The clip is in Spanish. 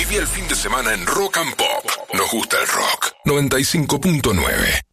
Viví el fin de semana en Rock and Pop. Nos gusta el rock. 95.9.